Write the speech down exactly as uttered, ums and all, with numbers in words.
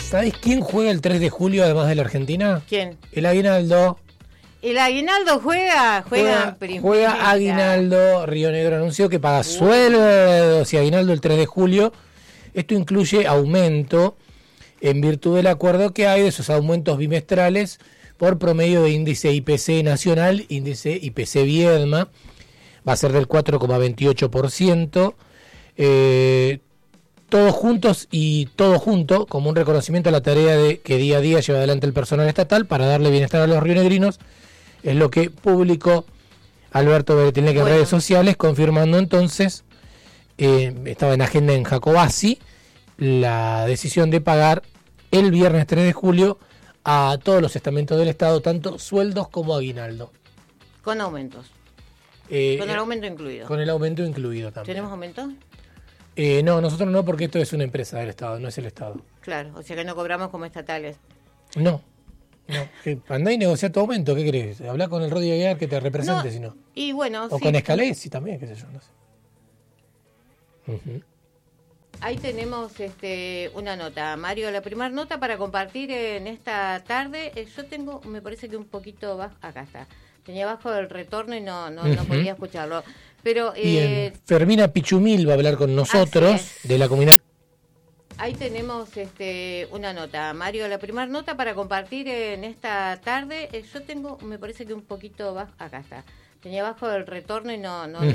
¿Sabés quién juega el tres de julio además de la Argentina? ¿Quién? El Aguinaldo. El Aguinaldo juega, juega, Juega, juega Aguinaldo. Río Negro anunció que paga sueldos y Aguinaldo el tres de julio. Esto incluye aumento en virtud del acuerdo que hay de esos aumentos bimestrales por promedio de índice I P C nacional, índice I P C Viedma. Va a ser del cuatro coma veintiocho por ciento. Eh, todos juntos y todo junto, como un reconocimiento a la tarea de que día a día lleva adelante el personal estatal para darle bienestar a los rionegrinos, es lo que publicó Alberto Beretilneck en bueno. redes sociales, confirmando entonces, eh, estaba en agenda en Jacobasi, la decisión de pagar el viernes tres de julio a todos los estamentos del Estado, tanto sueldos como aguinaldo. Con aumentos. Eh, con el aumento incluido. Con el aumento incluido también. ¿Tenemos aumento? Eh, no, nosotros no, porque esto es una empresa del Estado, no es el Estado. Claro, o sea que no cobramos como estatales. No, no. Andá y negocia tu aumento, ¿qué querés? Habla con el Rodi Aguiar que te represente, no, si no. Y bueno, o sí. con Escalesi también, qué sé yo, no sé. Uh-huh. Ahí tenemos este, una nota, Mario, la primera nota para compartir en esta tarde. Eh, yo tengo, me parece que un poquito bajo, acá está. Tenía bajo el retorno y no, no, uh-huh. no podía escucharlo. Pero, eh, bien, Fermina Pichumil va a hablar con nosotros de la comunidad. Ahí tenemos este, una nota, Mario, la primera nota para compartir en esta tarde. Eh, yo tengo, me parece que un poquito bajo, acá está. Tenía bajo el retorno y no, no, uh-huh. no